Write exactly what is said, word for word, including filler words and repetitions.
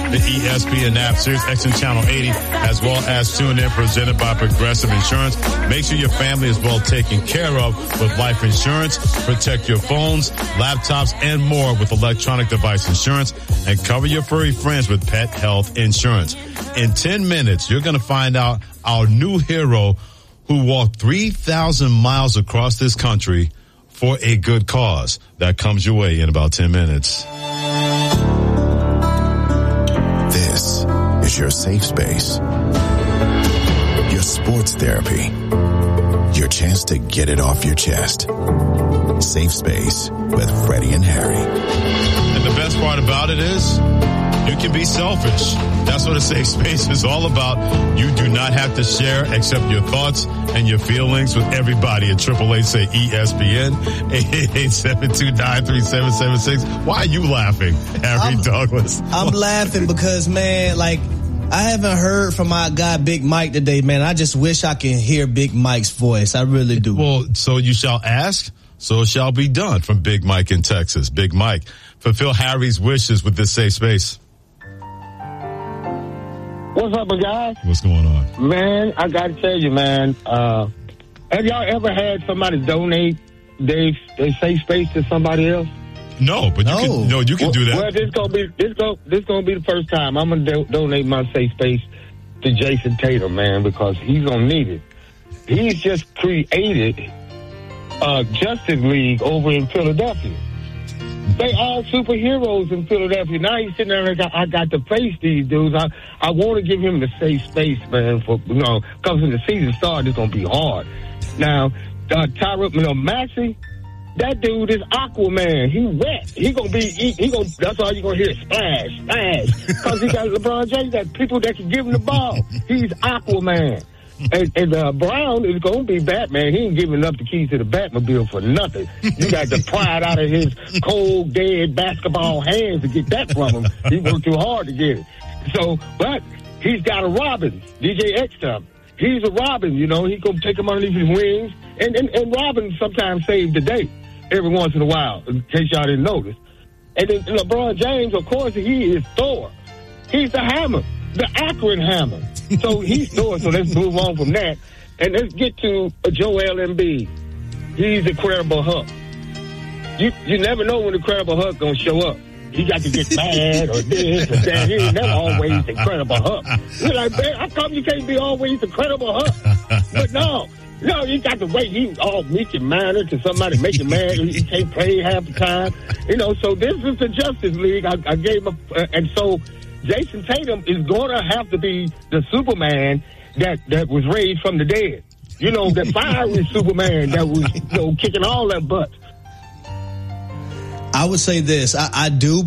the E S P N app, Sirius X M Channel eighty, as well as tune in, presented by Progressive Insurance. Make sure your family is well taken care of with life insurance. Protect your phones, laptops, and more with electronic device insurance, and cover your furry friends with pet health insurance. In ten minutes, you're going to find out our new hero who walked three thousand miles across this country for a good cause. That comes your way in about ten minutes. This is your safe space. Your sports therapy. Your chance to get it off your chest. Safe Space with Freddie and Harry. And the best part about it is you can be selfish. That's what a safe space is all about. You do not have to share except your thoughts and your feelings with everybody at triple eight say E S P N, eight eight eight, seven two nine, three seven seven six. Why are you laughing, Harry I'm, Douglas? I'm laughing because, man, like, I haven't heard from my guy Big Mike today, man. I just wish I could hear Big Mike's voice. I really do. Well, so you shall ask, so it shall be done from Big Mike in Texas. Big Mike, fulfill Harry's wishes with this safe space. What's up, guys? What's going on? Man, I got to tell you, man, uh, have y'all ever had somebody donate their, their safe space to somebody else? No, but you no. can, no, you can well, do that. Well, this gonna be this gonna this gonna be the first time I'm gonna do, donate my safe space to Jason Tatum, man, because he's gonna need it. He's just created a Justice League over in Philadelphia. They all superheroes in Philadelphia. Now he's sitting there like, I got to face these dudes. I I want to give him the safe space, man, for you know, because when the season starts, it's gonna be hard. Now, uh, Tyra, you know, Maxey. That dude is Aquaman. He wet. He gonna be. He, he gonna. That's all you gonna hear. Splash, splash. Because he got LeBron James. Got people that can give him the ball. He's Aquaman. And, and uh, Brown is gonna be Batman. He ain't giving up the keys to the Batmobile for nothing. You got to pry it out of his cold, dead basketball hands to get that from him. He worked too hard to get it. So, but he's got a Robin, D J X-Time. He's a Robin. You know, he gonna take him underneath his wings. And and, and Robin sometimes saved the day. Every once in a while, in case y'all didn't notice. And then LeBron James, of course, he is Thor. He's the hammer, the Akron hammer. So he's Thor, so let's move on from that. And let's get to Joel Embiid. He's Incredible Hulk. You you never know when Incredible Hulk going to show up. He got to get mad or this or that. He ain't never always Incredible Hulk. You're like, man, how come you can't be always Incredible Hulk? But no. No, you got to wait. He all meek and mannered to somebody make him mad. He can't play half the time. You know, so this is the Justice League. I, I gave him, a, uh, and so Jason Tatum is going to have to be the Superman that, that was raised from the dead. You know, the fiery Superman that was, you know, kicking all that butt. I would say this. I, I do